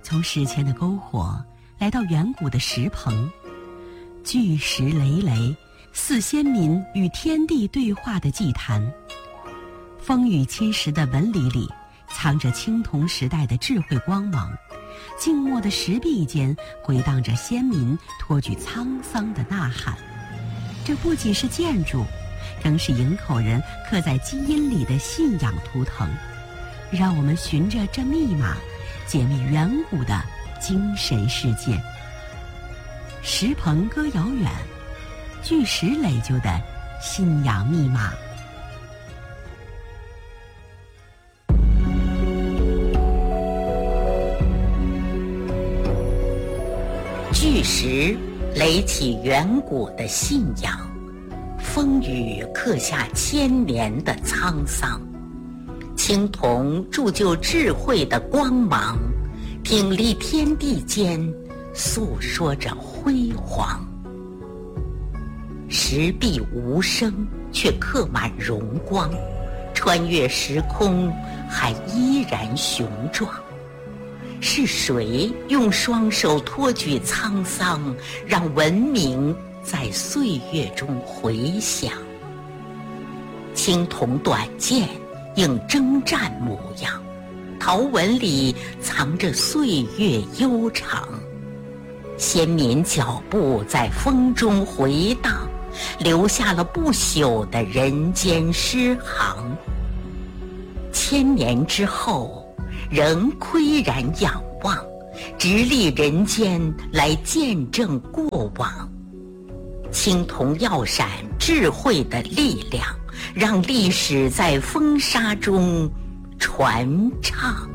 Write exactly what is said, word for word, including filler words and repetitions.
从史前的篝火来到远古的石棚，巨石累累，似先民与天地对话的祭坛。风雨侵蚀的纹理里藏着青铜时代的智慧光芒，静默的石壁间回荡着先民托举沧桑的呐喊。这不仅是建筑，更是营口人刻在基因里的信仰图腾。让我们循着这密码，解密远古的精神世界。石棚歌遥远，巨石垒就的信仰密码。 巨石垒起远古的信仰，风雨刻下千年的沧桑，青铜铸就智慧的光芒，挺立天地间，诉说着辉煌。石壁无声，却刻满荣光，穿越时空，还依然雄壮。是谁用双手托举沧桑，让文明在岁月中回响？青铜短剑映征战模样，陶纹里藏着岁月悠长。先民脚步在风中回荡，留下了不朽的人间诗行。千年之后，仍岿然仰望，直立人间来见证过往。青铜耀闪智慧的力量，让历史在风沙中传唱。